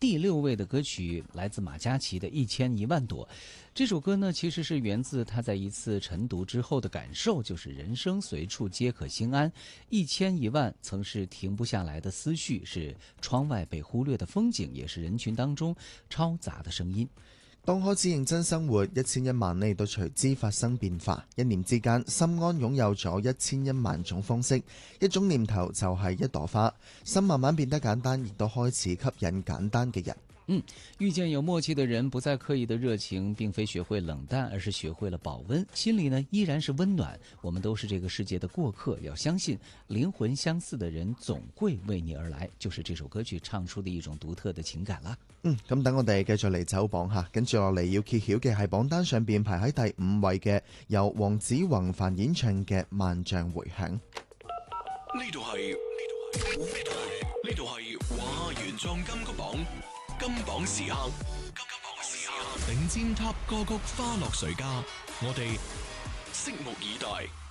第6位的歌曲来自马嘉祺的《1001万朵》。这首歌呢，其实是源自他在一次晨读之后的感受，就是人生随处皆可心安，1001万曾是停不下来的思绪，是窗外被忽略的風景，也是人群當中嘈雜的聲音。 當開始認真生活，1001萬呢都隨之發生變化。一念之間，心安擁有咗1001萬種方式，一種念頭就係一朵花，心慢慢變得簡單，亦都開始吸引簡單嘅人。 遇見有默契的人，不再刻意的熱情，並非學會冷淡，而是學會了保溫，心裡呢依然是溫暖。我們都是這個世界的過客，要相信靈魂相似的人總會為你而來，就是這首歌曲唱出的一種獨特的情感啦。 咁等我哋繼續嚟走榜下，跟住落嚟要揭曉嘅係榜單上邊排喺第5位嘅，由黃子弘範演唱嘅《萬丈迴響》。 呢度係華夏原創金曲榜金榜時刻，頂尖 Top 歌曲花落誰家，我哋拭目以待。